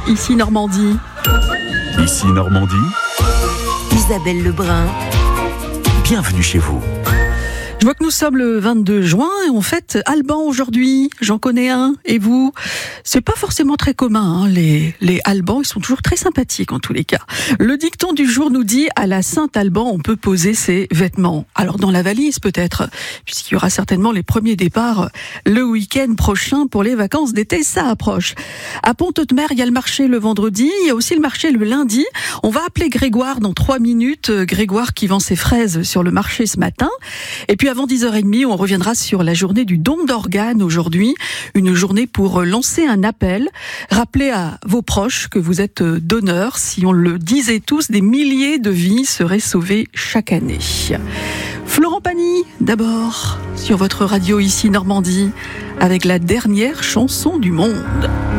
Ici Normandie. Ici Normandie. Isabelle Lebrun. Bienvenue chez vous. Je vois que nous sommes le 22 juin et on fête Alban aujourd'hui. J'en connais un. Et vous? C'est pas forcément très commun, hein, les Albans. Ils sont toujours très sympathiques en tous les cas. Le dicton du jour nous dit: à la Saint-Alban, on peut poser ses vêtements. Alors dans la valise peut-être, puisqu'il y aura certainement les premiers départs le week-end prochain pour les vacances d'été. Ça approche. À Pont-Audemer, il y a le marché le vendredi. Il y a aussi le marché le lundi. On va appeler Grégoire dans 3 minutes. Grégoire qui vend ses fraises sur le marché ce matin. Et puis avant 10h30, on reviendra sur la journée du don d'organes aujourd'hui. Une journée pour lancer un appel. Rappelez à vos proches que vous êtes donneurs. Si on le disait tous, des milliers de vies seraient sauvées chaque année. Florent Pagny, d'abord, sur votre radio ici Normandie, avec la dernière chanson du monde.